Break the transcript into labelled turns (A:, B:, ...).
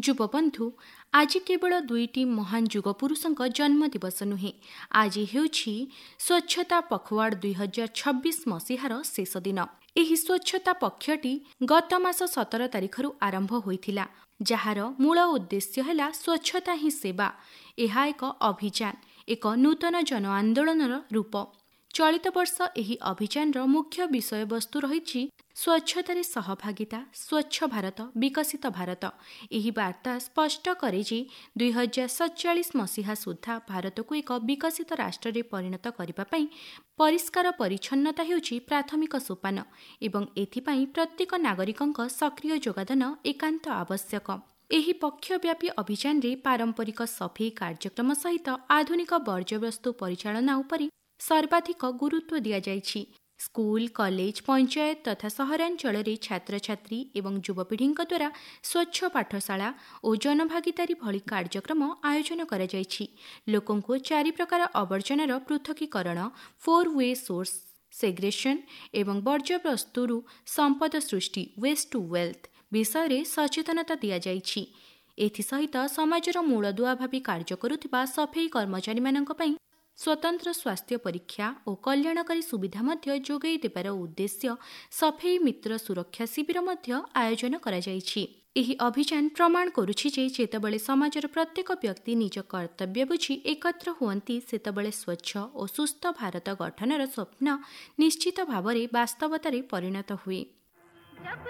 A: ଯୁବବନ୍ଧୁ, ଆଜି କେବଳ ଦୁଇଟି ମହାନ ଯୁଗପୁରୁଷଙ୍କ ଜନ୍ମଦିବସ ନୁହେଁ, ଆଜି ହେଉଛି ସ୍ୱଚ୍ଛତା ପଖୱାଡ଼ 2026 ମସିହାର ଶେଷ ଦିନ। ଏହି ସ୍ୱଚ୍ଛତା ପକ୍ଷଟି ଗତ ମାସ 17 ତାରିଖରୁ ଆରମ୍ଭ ହୋଇଥିଲା, ଯାହାର ମୂଳ ଉଦ୍ଦେଶ୍ୟ ହେଲା ସ୍ୱଚ୍ଛତା ହିଁ ସେବା। ଏହା ଏକ ଅଭିଯାନ, ଏକ ନୂତନ ଜନ ଆନ୍ଦୋଳନର ରୂପ। ଚଳିତ ବର୍ଷ ଏହି ଅଭିଯାନର ମୁଖ୍ୟ ବିଷୟବସ୍ତୁ ରହିଛି ସ୍ୱଚ୍ଛତାରେ ସହଭାଗିତା, ସ୍ୱଚ୍ଛ ଭାରତ, ବିକଶିତ ଭାରତ। ଏହି ବାର୍ତ୍ତା ସ୍ପଷ୍ଟ କରେ ଯେ 2047 ମସିହା ସୁଦ୍ଧା ଭାରତକୁ ଏକ ବିକଶିତ ରାଷ୍ଟ୍ରରେ ପରିଣତ କରିବା ପାଇଁ ପରିଷ୍କାର ପରିଚ୍ଛନ୍ନତା ହେଉଛି ପ୍ରାଥମିକ ସୋପାନ ଏବଂ ଏଥିପାଇଁ ପ୍ରତ୍ୟେକ ନାଗରିକଙ୍କ ସକ୍ରିୟ ଯୋଗଦାନ ଏକାନ୍ତ ଆବଶ୍ୟକ। ଏହି ପକ୍ଷବ୍ୟାପୀ ଅଭିଯାନରେ ପାରମ୍ପରିକ ସଫେଇ କାର୍ଯ୍ୟକ୍ରମ ସହିତ ଆଧୁନିକ ବର୍ଜ୍ୟବସ୍ତୁ ପରିଚାଳନା ଉପରେ ସର୍ବାଧିକ ଗୁରୁତ୍ୱ ଦିଆଯାଇଛି। ସ୍କୁଲ, କଲେଜ, ପଞ୍ଚାୟତ ତଥା ସହରାଞ୍ଚଳରେ ଛାତ୍ରଛାତ୍ରୀ ଏବଂ ଯୁବପିଢ଼ିଙ୍କ ଦ୍ୱାରା ସ୍ୱଚ୍ଛ ପାଠଶାଳା ଓ ଜନଭାଗିଦାରୀ ଭଳି କାର୍ଯ୍ୟକ୍ରମ ଆୟୋଜନ କରାଯାଇଛି। ଲୋକଙ୍କୁ 4 ପ୍ରକାର ଆବର୍ଜନାର ପୃଥକୀକରଣ, 4-ୱେ ସୋର୍ସ ସେଗ୍ରେଗେସନ ଏବଂ ବର୍ଜ୍ୟବସ୍ତୁରୁ ସମ୍ପଦ ସୃଷ୍ଟି ୱେଷ୍ଟ ଟୁ ୱେଲ୍ଥ ବିଷୟରେ ସଚେତନତା ଦିଆଯାଇଛି। ଏଥିସହିତ ସମାଜର ମୂଳଦୁଆ ଭାବେ କାର୍ଯ୍ୟ କରୁଥିବା ସଫେଇ କର୍ମଚାରୀମାନଙ୍କ ପାଇଁ ସ୍ୱତନ୍ତ୍ର ସ୍ୱାସ୍ଥ୍ୟ ପରୀକ୍ଷା ଓ କଲ୍ୟାଣକାରୀ ସୁବିଧା ମଧ୍ୟ ଯୋଗାଇ ଦେବାର ଉଦ୍ଦେଶ୍ୟ ସଫେଇ ମିତ୍ର ସୁରକ୍ଷା ଶିବିର ମଧ୍ୟ ଆୟୋଜନ କରାଯାଇଛି। ଏହି ଅଭିଯାନ ପ୍ରମାଣ କରୁଛି ଯେ ଯେତେବେଳେ ସମାଜର ପ୍ରତ୍ୟେକ ବ୍ୟକ୍ତି ନିଜ କର୍ତ୍ତବ୍ୟ ବୁଝି ଏକତ୍ର ହୁଅନ୍ତି, ସେତେବେଳେ ସ୍ୱଚ୍ଛ ଓ ସୁସ୍ଥ ଭାରତ ଗଠନର ସ୍ୱପ୍ନ ନିଶ୍ଚିତ ଭାବରେ ବାସ୍ତବତାରେ ପରିଣତ ହୁଏ।